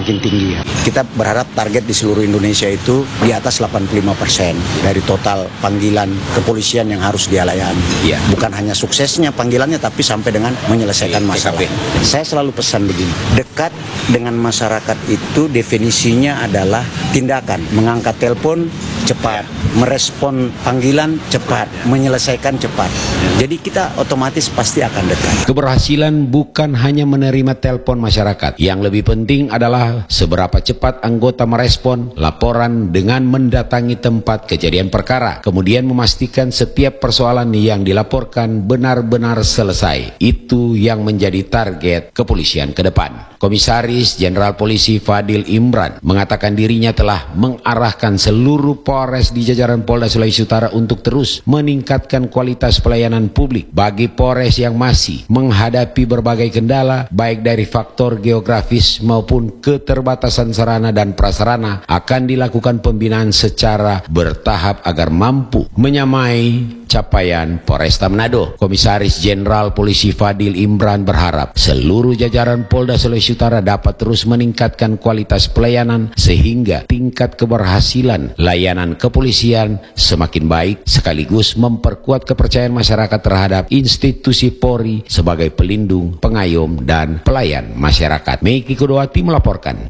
semakin tinggi. Kita berharap target di seluruh Indonesia itu di atas 85% dari total panggilan kepolisian yang harus dia layani. Ya, bukan hanya suksesnya panggilannya, tapi sampai dengan menyelesaikan masalah. Saya selalu pesan begini, dekat dengan masyarakat itu definisinya adalah tindakan, mengangkat telepon cepat, merespon panggilan cepat, menyelesaikan cepat. Jadi kita otomatis pasti akan dekat. Keberhasilan bukan hanya menerima telepon masyarakat. Yang lebih penting adalah seberapa cepat anggota merespon laporan dengan mendatangi tempat kejadian perkara, kemudian memastikan setiap persoalan yang dilaporkan benar-benar selesai. Itu yang menjadi target kepolisian ke depan. Komisaris Jenderal Polisi Fadil Imran mengatakan dirinya telah mengarahkan seluruh Polres di jajaran Polda Sulawesi Utara untuk terus meningkatkan kualitas pelayanan publik bagi Polres yang masih menghadapi berbagai kendala, baik dari faktor geografis maupun keterbatasan sarana dan prasarana. Akan dilakukan pembinaan secara bertahap agar mampu menyamai capaian Polresta Manado. Komisaris Jenderal Polisi Fadil Imran berharap seluruh jajaran Polda Sulawesi Utara dapat terus meningkatkan kualitas pelayanan sehingga tingkat keberhasilan layanan kepolisian semakin baik, sekaligus memperkuat kepercayaan masyarakat terhadap institusi Polri sebagai pelindung, pengayom, dan pelayan masyarakat. Meiki Kudowati melaporkan.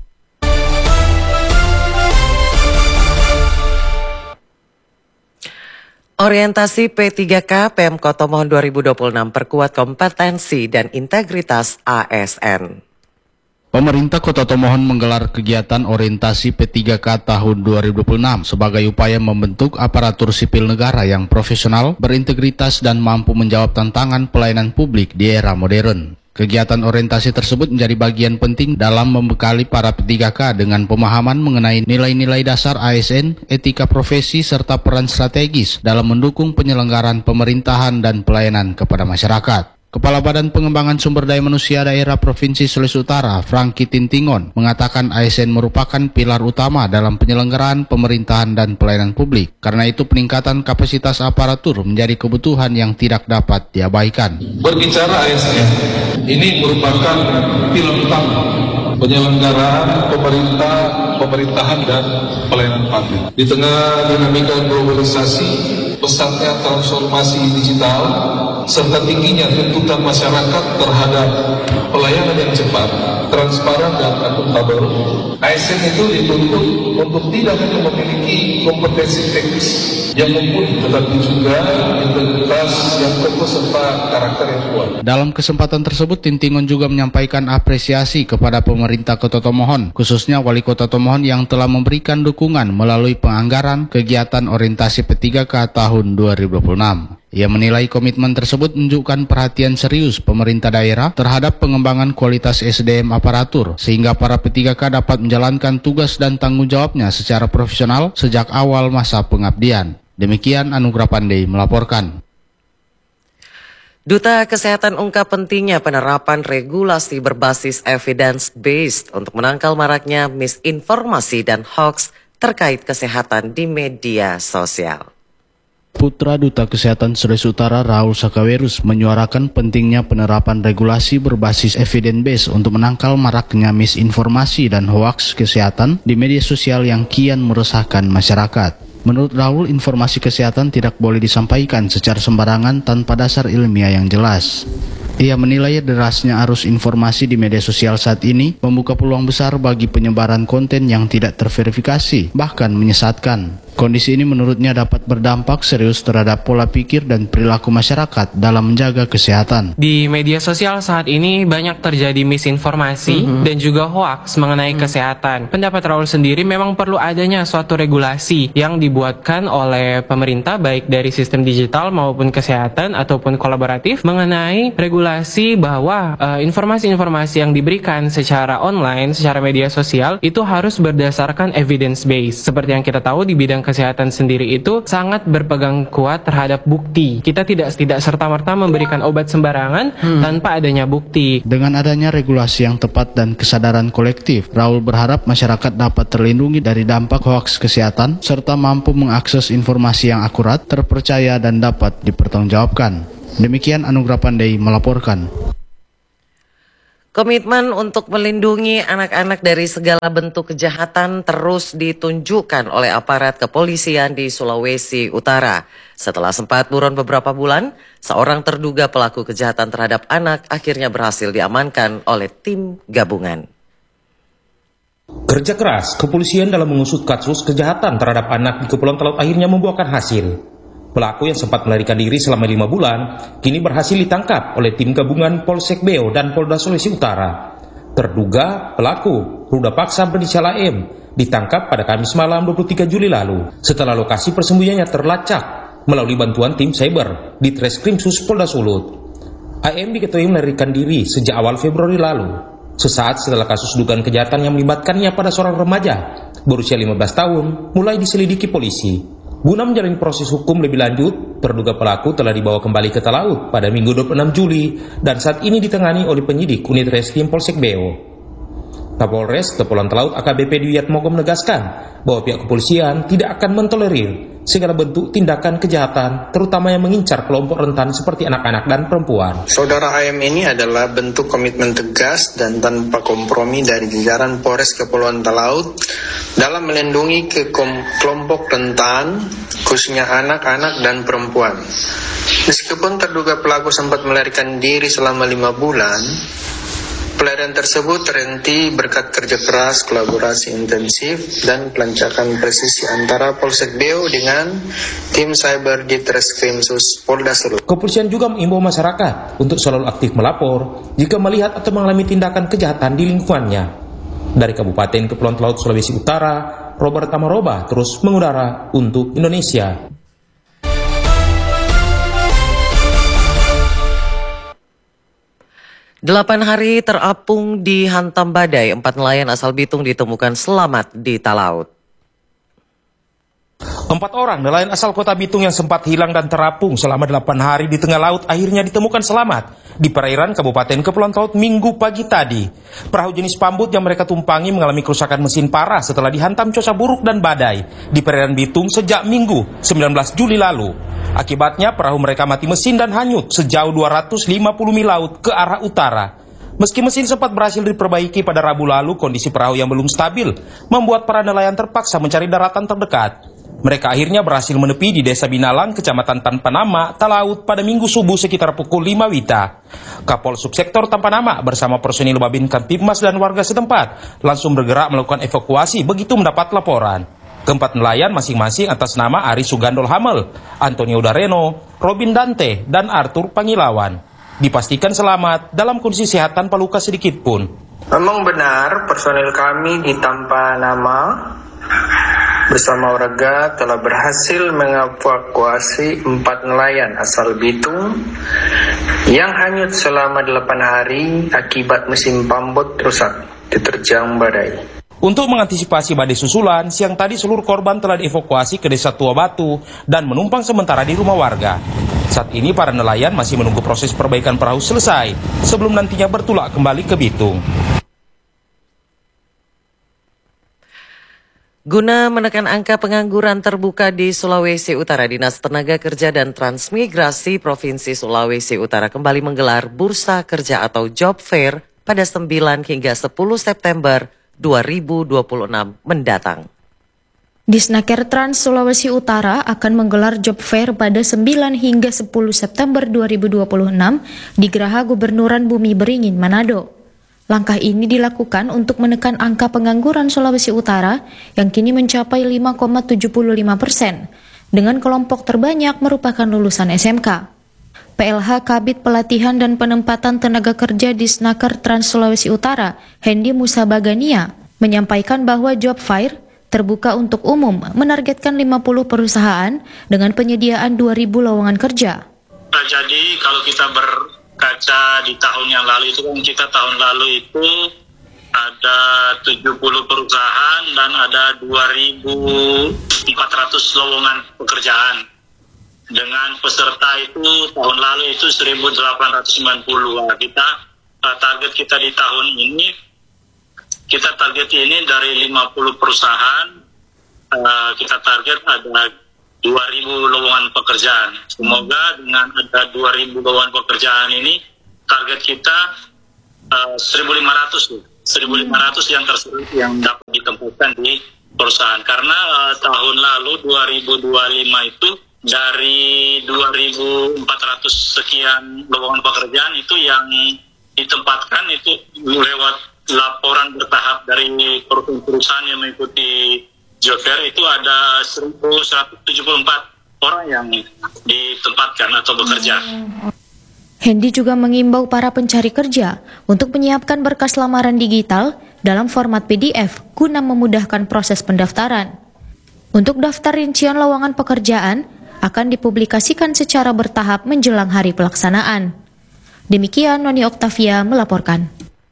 Orientasi P3K Pemkot Tomohon 2026 perkuat kompetensi dan integritas ASN. Pemerintah Kota Tomohon menggelar kegiatan orientasi P3K tahun 2026 sebagai upaya membentuk aparatur sipil negara yang profesional, berintegritas, dan mampu menjawab tantangan pelayanan publik di era modern. Kegiatan orientasi tersebut menjadi bagian penting dalam membekali para P3K dengan pemahaman mengenai nilai-nilai dasar ASN, etika profesi, serta peran strategis dalam mendukung penyelenggaraan pemerintahan dan pelayanan kepada masyarakat. Kepala Badan Pengembangan Sumber Daya Manusia Daerah Provinsi Sulawesi Utara, Franky Tintingon, mengatakan ASN merupakan pilar utama dalam penyelenggaraan pemerintahan dan pelayanan publik. Karena itu peningkatan kapasitas aparatur menjadi kebutuhan yang tidak dapat diabaikan. Berbicara ASN, ini merupakan pilar utama penyelenggaraan pemerintahan dan pelayanan publik. Di tengah dinamika globalisasi, pesatnya transformasi digital, serta tingginya tuntutan masyarakat terhadap pelayanan yang cepat, transparan, dan akuntabel, ASN itu dituntut untuk tidak hanya memiliki kompetensi teknis yang mumpuni, tetapi juga integritas yang kokoh serta karakter yang kuat. Dalam kesempatan tersebut, Tintingon juga menyampaikan apresiasi kepada pemerintah Kota Tomohon, khususnya Wali Kota Tomohon yang telah memberikan dukungan melalui penganggaran kegiatan orientasi P3K tahun 2026. Ia menilai komitmen tersebut menunjukkan perhatian serius pemerintah daerah terhadap pengembangan kualitas SDM aparatur, sehingga para P3K dapat menjalankan tugas dan tanggung jawabnya secara profesional sejak awal masa pengabdian. Demikian Anugrah Pandey melaporkan. Duta Kesehatan ungkap pentingnya penerapan regulasi berbasis evidence-based untuk menangkal maraknya misinformasi dan hoax terkait kesehatan di media sosial. Putra Duta Kesehatan Sulawesi Utara Raul Sakawerus menyuarakan pentingnya penerapan regulasi berbasis evidence-based untuk menangkal maraknya misinformasi dan hoaks kesehatan di media sosial yang kian meresahkan masyarakat. Menurut Raul, informasi kesehatan tidak boleh disampaikan secara sembarangan tanpa dasar ilmiah yang jelas. Ia menilai derasnya arus informasi di media sosial saat ini membuka peluang besar bagi penyebaran konten yang tidak terverifikasi, bahkan menyesatkan. Kondisi ini menurutnya dapat berdampak serius terhadap pola pikir dan perilaku masyarakat dalam menjaga kesehatan. Di media sosial saat ini banyak terjadi misinformasi dan juga hoaks mengenai kesehatan. Pendapat Raul sendiri memang perlu adanya suatu regulasi yang dibuatkan oleh pemerintah baik dari sistem digital maupun kesehatan ataupun kolaboratif mengenai regulasi bahwa informasi-informasi yang diberikan secara online, secara media sosial itu harus berdasarkan evidence based. Seperti yang kita tahu di bidang kesehatan sendiri itu sangat berpegang kuat terhadap bukti. Kita tidak serta-merta memberikan obat sembarangan tanpa adanya bukti. Dengan adanya regulasi yang tepat dan kesadaran kolektif, Raul berharap masyarakat dapat terlindungi dari dampak hoaks kesehatan serta mampu mengakses informasi yang akurat, terpercaya, dan dapat dipertanggungjawabkan. Demikian Anugrah Pandey melaporkan. Komitmen untuk melindungi anak-anak dari segala bentuk kejahatan terus ditunjukkan oleh aparat kepolisian di Sulawesi Utara. Setelah sempat buron beberapa bulan, seorang terduga pelaku kejahatan terhadap anak akhirnya berhasil diamankan oleh tim gabungan. Kerja keras kepolisian dalam mengusut kasus kejahatan terhadap anak di Kepulauan Talaut akhirnya membuahkan hasil. Pelaku yang sempat melarikan diri selama 5 bulan, kini berhasil ditangkap oleh tim gabungan Polsek Beo dan Polda Sulawesi Utara. Terduga pelaku, ruda paksa berinisial AM, ditangkap pada Kamis malam 23 Juli lalu, setelah lokasi persembunyiannya terlacak melalui bantuan tim cyber di Treskrimsus Polda Sulut. AM diketahui melarikan diri sejak awal Februari lalu, sesaat setelah kasus dugaan kejahatan yang melibatkannya pada seorang remaja berusia 15 tahun mulai diselidiki polisi. Guna menjalani proses hukum lebih lanjut, terduga pelaku telah dibawa kembali ke Talaut pada Minggu 26 Juli dan saat ini ditangani oleh penyidik unit reskrim Polsek Beo. Kapolres Kepulauan Talaut AKBP Dwiatmoko menegaskan bahwa pihak kepolisian tidak akan mentolerir segala bentuk tindakan kejahatan, terutama yang mengincar kelompok rentan seperti anak-anak dan perempuan. Saudara AM ini adalah bentuk komitmen tegas dan tanpa kompromi dari jajaran Polres Kepulauan Talaut dalam melindungi kelompok rentan, khususnya anak-anak dan perempuan. Meskipun terduga pelaku sempat melarikan diri selama 5 bulan, pelarian tersebut terhenti berkat kerja keras, kolaborasi intensif, dan pelancaran presisi antara Polsek Beo dengan tim cyber di Treskrimsus Polda Sulut. Kepolisian juga mengimbau masyarakat untuk selalu aktif melapor jika melihat atau mengalami tindakan kejahatan di lingkungannya. Dari Kabupaten Kepulauan Talaut Sulawesi Utara, Robert Tamaroba terus mengudara untuk Indonesia. Delapan hari terapung dihantam badai, 4 nelayan asal Bitung ditemukan selamat di Talaut. 4 orang nelayan asal kota Bitung yang sempat hilang dan terapung selama 8 hari di tengah laut akhirnya ditemukan selamat di perairan Kabupaten Kepulauan Talaut Minggu pagi tadi. Perahu jenis pambut yang mereka tumpangi mengalami kerusakan mesin parah setelah dihantam cuaca buruk dan badai di perairan Bitung sejak Minggu 19 Juli lalu. Akibatnya perahu mereka mati mesin dan hanyut sejauh 250 mil laut ke arah utara. Meski mesin sempat berhasil diperbaiki pada Rabu lalu, kondisi perahu yang belum stabil membuat para nelayan terpaksa mencari daratan terdekat. Mereka akhirnya berhasil menepi di Desa Binalang, Kecamatan Tampanama, Talaut pada Minggu subuh sekitar pukul 5 WITA. Kapol Subsektor Tampanama bersama personil Babin Kamtibmas dan warga setempat langsung bergerak melakukan evakuasi begitu mendapat laporan. Keempat nelayan masing-masing atas nama Ari Sugandol Hamel, Antonio Dareno, Robin Dante, dan Arthur Pangilawan dipastikan selamat dalam kondisi sehat tanpa luka sedikit pun. Memang benar personil kami di Tampanama bersama warga telah berhasil mengevakuasi 4 nelayan asal Bitung yang hanyut selama 8 hari akibat mesin pambut rusak diterjang badai. Untuk mengantisipasi badai susulan, siang tadi seluruh korban telah dievakuasi ke Desa Tua Batu dan menumpang sementara di rumah warga. Saat ini para nelayan masih menunggu proses perbaikan perahu selesai sebelum nantinya bertolak kembali ke Bitung. Guna menekan angka pengangguran terbuka di Sulawesi Utara, Dinas Tenaga Kerja dan Transmigrasi Provinsi Sulawesi Utara kembali menggelar Bursa Kerja atau Job Fair pada 9 hingga 10 September 2026 mendatang. Disnaker Trans Sulawesi Utara akan menggelar Job Fair pada 9 hingga 10 September 2026 di Geraha Gubernuran Bumi Beringin, Manado. Langkah ini dilakukan untuk menekan angka pengangguran Sulawesi Utara yang kini mencapai 5,75%, dengan kelompok terbanyak merupakan lulusan SMK. PLH Kabid Pelatihan dan Penempatan Tenaga Kerja Disnaker Trans Sulawesi Utara, Hendy Musa Bagania, menyampaikan bahwa Job Fair terbuka untuk umum menargetkan 50 perusahaan dengan penyediaan 2.000 lowongan kerja. Jadi kalau kita berkaca di tahun yang lalu itu kan kita tahun lalu itu ada 70 perusahaan dan ada 2.400 lowongan pekerjaan. Dengan peserta itu tahun lalu itu 1.890. Kita target kita di tahun ini, kita target ini dari 50 perusahaan, kita target ada 2.000 lowongan pekerjaan. Semoga dengan ada 2.000 lowongan pekerjaan ini, target kita 1.500 yang tersulit yang dapat ditempatkan di perusahaan. Karena tahun lalu 2025 itu dari 2.400 sekian lowongan pekerjaan itu yang ditempatkan itu lewat laporan bertahap dari perusahaan yang mengikuti job fair itu ada 1.174 orang yang ditempatkan atau bekerja. Hendy juga mengimbau para pencari kerja untuk menyiapkan berkas lamaran digital dalam format PDF guna memudahkan proses pendaftaran. Untuk daftar rincian lowongan pekerjaan akan dipublikasikan secara bertahap menjelang hari pelaksanaan. Demikian Noni Oktavia melaporkan.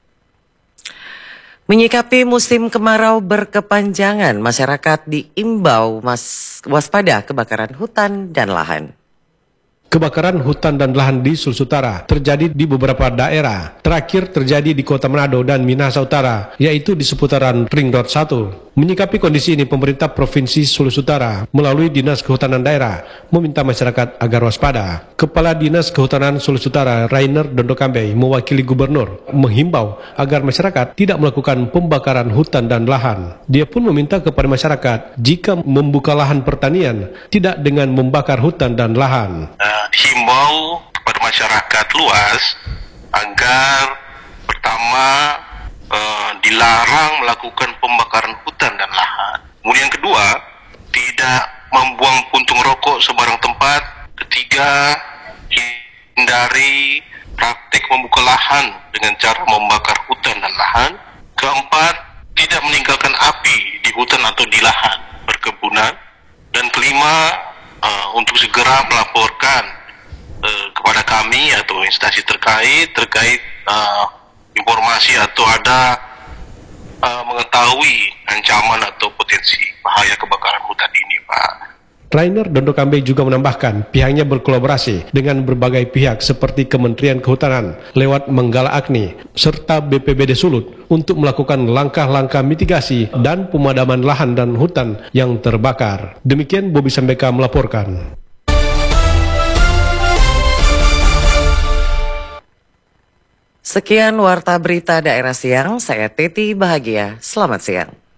Menyikapi musim kemarau berkepanjangan, masyarakat diimbau waspada kebakaran hutan dan lahan. Kebakaran hutan dan lahan di Sulawesi Utara terjadi di beberapa daerah. Terakhir terjadi di Kota Manado dan Minahasa Utara, yaitu di seputaran Ring Road 1. Menyikapi kondisi ini, pemerintah Provinsi Sulawesi Utara melalui Dinas Kehutanan Daerah meminta masyarakat agar waspada. Kepala Dinas Kehutanan Sulawesi Utara, Rainer Dondokambei, mewakili Gubernur, menghimbau agar masyarakat tidak melakukan pembakaran hutan dan lahan. Dia pun meminta kepada masyarakat, jika membuka lahan pertanian, tidak dengan membakar hutan dan lahan. Himbau kepada masyarakat luas agar pertama dilarang melakukan pembakaran hutan dan lahan. Kemudian kedua, tidak membuang puntung rokok sembarang tempat. Ketiga, hindari praktek membuka lahan dengan cara membakar hutan dan lahan. Keempat, tidak meninggalkan api di hutan atau di lahan perkebunan. Dan kelima, untuk segera melaporkan kepada kami atau instansi terkait informasi atau ada mengetahui ancaman atau potensi bahaya kebakaran hutan ini, Pak. Rainer Dondokambei juga menambahkan pihaknya berkolaborasi dengan berbagai pihak seperti Kementerian Kehutanan lewat Menggala Agni serta BPBD Sulut untuk melakukan langkah-langkah mitigasi dan pemadaman lahan dan hutan yang terbakar. Demikian Bobi Sambeka melaporkan. Sekian Warta Berita Daerah Siang, saya Teti Bahagia. Selamat siang.